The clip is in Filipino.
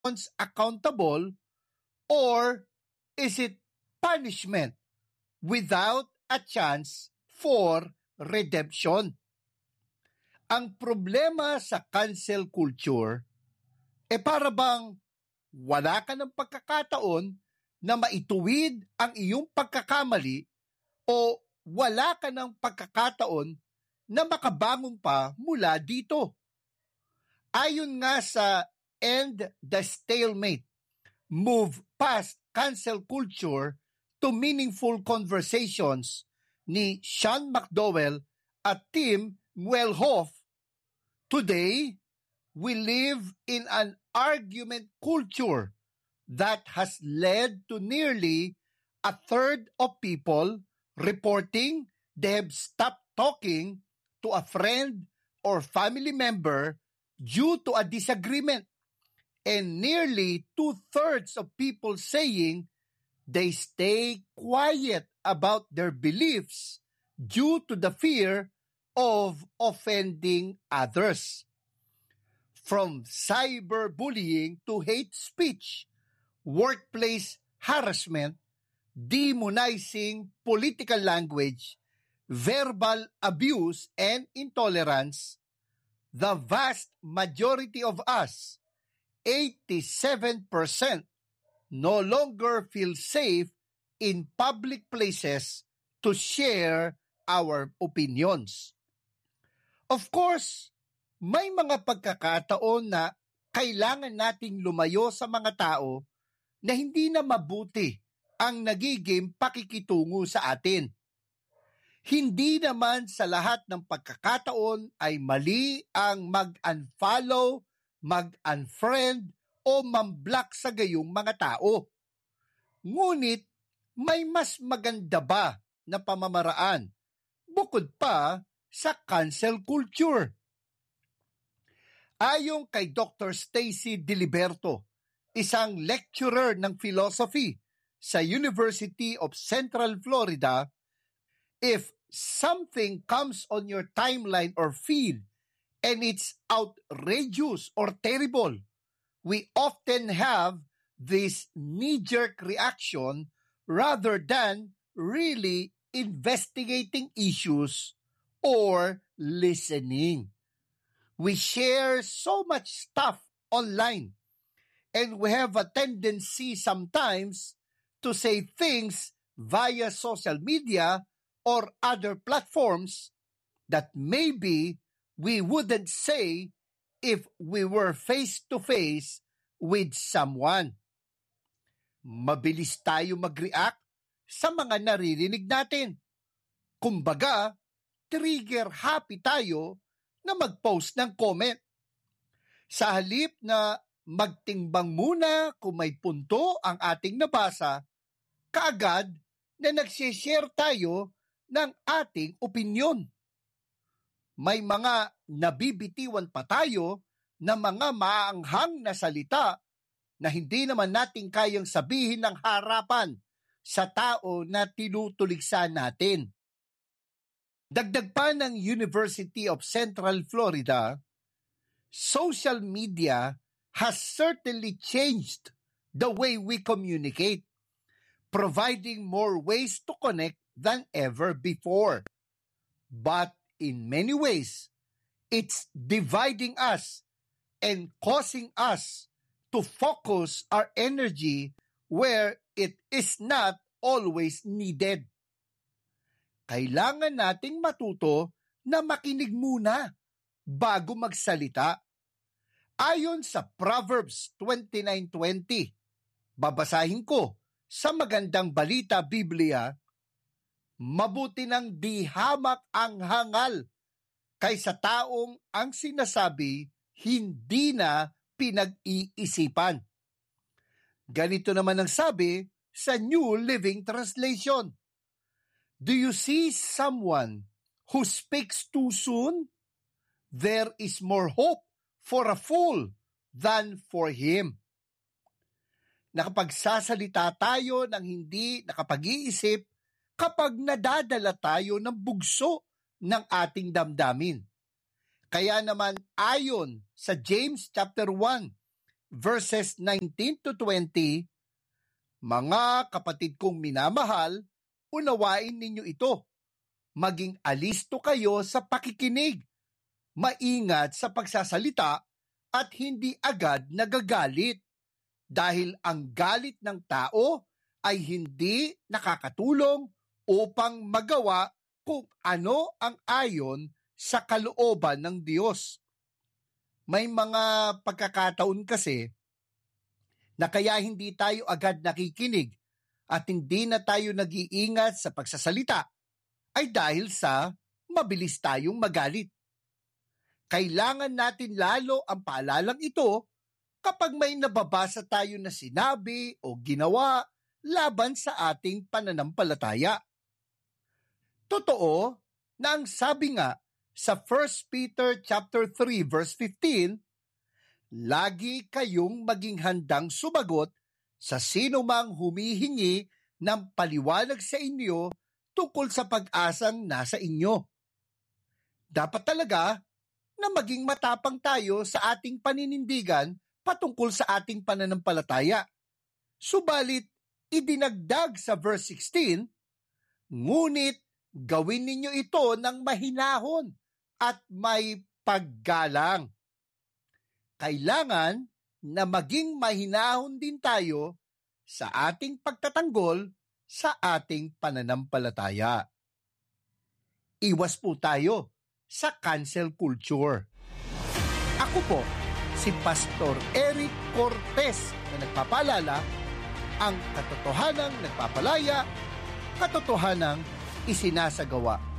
accountable, or is it punishment without a chance for redemption? Ang problema sa cancel culture, para bang wala ka ng pagkakataon na maituwid ang iyong pagkakamali o wala ka ng pagkakataon na makabangon pa mula dito. Ayon nga sa End the Stalemate, Move Past Cancel Culture to Meaningful Conversations ni Sean McDowell at Tim Muehlhoff, today, we live in an argument culture that has led to nearly a third of people reporting they have stopped talking to a friend or family member due to a disagreement, and nearly 2/3 of people saying they stay quiet about their beliefs due to the fear of offending others. From cyberbullying to hate speech, workplace harassment, demonizing political language, verbal abuse, and intolerance, the vast majority of us, 87%, no longer feel safe in public places to share our opinions. Of course, may mga pagkakataon na kailangan nating lumayo sa mga tao na hindi na mabuti ang nagiging pakikitungo sa atin. Hindi naman sa lahat ng pagkakataon ay mali ang mag-unfollow, mag-unfriend o mam-block sa gayong mga tao. Ngunit may mas maganda ba na pamamaraan bukod pa sa cancel culture? Ayon kay Dr. Stacy Diliberto, isang lecturer ng philosophy sa University of Central Florida, if something comes on your timeline or feed and it's outrageous or terrible, we often have this knee-jerk reaction rather than really investigating issues or listening. We share so much stuff online, and we have a tendency sometimes to say things via social media or other platforms that maybe we wouldn't say if we were face-to-face with someone. Mabilis tayo mag-react sa mga naririnig natin. Kumbaga, trigger happy tayo na mag-post ng comment. Sa halip na magtimbang muna kung may punto ang ating nabasa, kaagad na nagsishare tayo ng ating opinyon. May mga nabibitiwan pa tayo na mga maanghang na salita na hindi naman natin kayang sabihin ng harapan sa tao na tinutuligsa natin. Dagdag pa ng University of Central Florida, social media has certainly changed the way we communicate, providing more ways to connect than ever before. But in many ways, it's dividing us and causing us to focus our energy where it is not always needed. Kailangan nating matuto na makinig muna bago magsalita. Ayon sa Proverbs 29:20, babasahin ko sa Magandang Balita Biblia, mabuti nang di hamak ang hangal kaysa taong ang sinasabi hindi na pinag-iisipan. Ganito naman ang sabi sa New Living Translation. Do you see someone who speaks too soon? There is more hope for a fool than for him. Nakapagsasalita tayo ng hindi nakapag-iisip kapag nadadala tayo ng bugso ng ating damdamin. Kaya naman ayon sa James chapter 1, verses 19 to 20, "Mga kapatid kong minamahal, unawain ninyo ito. Maging alisto kayo sa pakikinig. Maingat sa pagsasalita at hindi agad nagagalit. Dahil ang galit ng tao ay hindi nakakatulong upang magawa kung ano ang ayon sa kalooban ng Diyos." May mga pagkakataon kasi na kaya hindi tayo agad nakikinig at hindi na tayo nag-iingat sa pagsasalita ay dahil sa mabilis tayong magalit. Kailangan natin lalo ang paalalang ito kapag may nababasa tayo na sinabi o ginawa laban sa ating pananampalataya. Totoo na ang sabi nga sa 1 Peter chapter 3 verse 15, "Lagi kayong maging handang sumagot sa sino mang humihingi ng paliwanag sa inyo tungkol sa pag-asang nasa inyo." Dapat talaga na maging matapang tayo sa ating paninindigan patungkol sa ating pananampalataya. Subalit, idinagdag sa verse 16, "Ngunit gawin ninyo ito ng mahinahon at may paggalang." Kailangan na maging mahinahon din tayo sa ating pagtatanggol sa ating pananampalataya. Iwas po tayo sa cancel culture. Ako po, si Pastor Eric Cortez na nagpapaalala, ang katotohanang nagpapalaya, katotohanang isinasagawa.